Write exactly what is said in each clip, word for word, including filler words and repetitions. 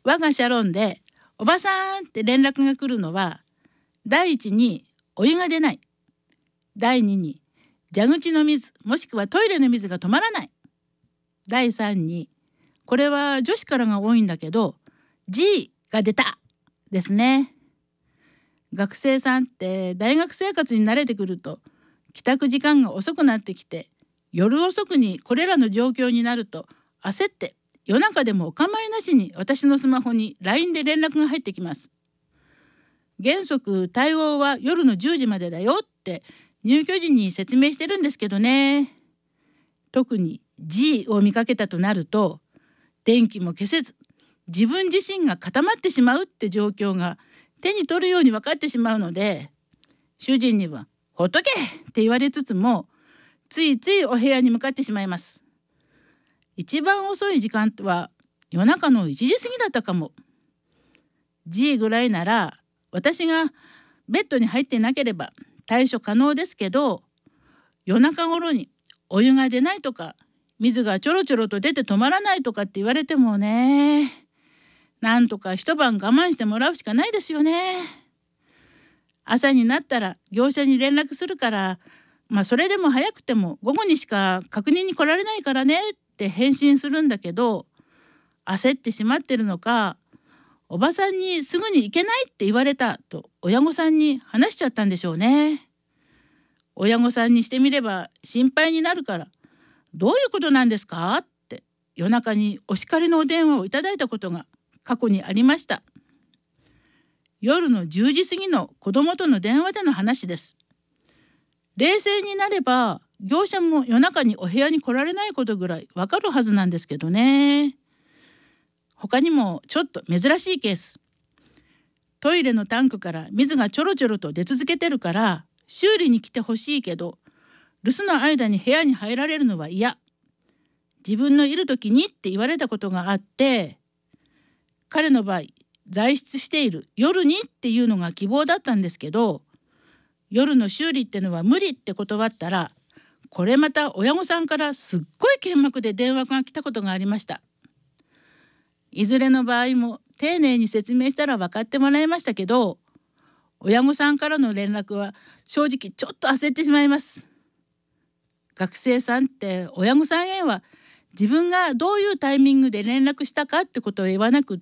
我がシャロンでおばさんって連絡が来るのは、第一にお湯が出ない、第二に蛇口の水もしくはトイレの水が止まらない、第三にこれは女子からが多いんだけど G が出たですね。学生さんって大学生活に慣れてくると帰宅時間が遅くなってきて、夜遅くにこれらの状況になると焦って夜中でもお構いなしに私のスマホに ライン で連絡が入ってきます。原則対応は夜のじゅうじまでだよって入居時に説明してるんですけどね。特に G を見かけたとなると電気も消せず自分自身が固まってしまうって状況が手に取るように分かってしまうので、主人にはほっとけって言われつつもついついお部屋に向かってしまいます。一番遅い時間は夜中のいちじ過ぎだったかも。 G ぐらいなら私がベッドに入ってなければ対処可能ですけど、夜中頃にお湯が出ないとか水がちょろちょろと出て止まらないとかって言われてもね、なんとか一晩我慢してもらうしかないですよね。朝になったら業者に連絡するから、まあそれでも早くても午後にしか確認に来られないからねって返信するんだけど、焦ってしまってるのか、おばさんにすぐに行けないって言われたと親御さんに話しちゃったんでしょうね。親御さんにしてみれば心配になるから、どういうことなんですかって夜中にお叱りのお電話をいただいたことが過去にありました。夜のじゅうじ過ぎの子供との電話での話です。冷静になれば業者も夜中にお部屋に来られないことぐらいわかるはずなんですけどね。他にもちょっと珍しいケース。トイレのタンクから水がちょろちょろと出続けてるから修理に来てほしいけど、留守の間に部屋に入られるのは嫌、自分のいる時にって言われたことがあって、彼の場合在室している夜にっていうのが希望だったんですけど、夜の修理ってのは無理って断ったら、これまた親御さんからすっごい剣幕で電話が来たことがありました。いずれの場合も丁寧に説明したら分かってもらいましたけど、親御さんからの連絡は正直ちょっと焦ってしまいます。学生さんって親御さんへは自分がどういうタイミングで連絡したかってことを言わなくって、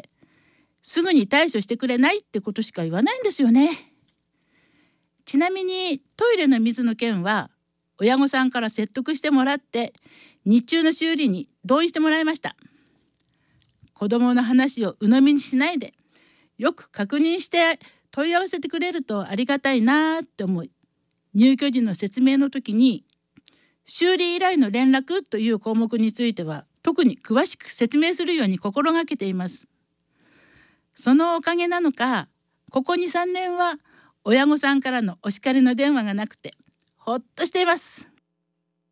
すぐに対処してくれないってことしか言わないんですよね。ちなみにトイレの水の件は親御さんから説得してもらって日中の修理に同意してもらいました。子どもの話を鵜呑みにしないでよく確認して問い合わせてくれるとありがたいなって思い、入居時の説明の時に修理依頼の連絡という項目については特に詳しく説明するように心がけています。そのおかげなのか、ここ にさんねんは親御さんからのお叱りの電話がなくてほっとしています。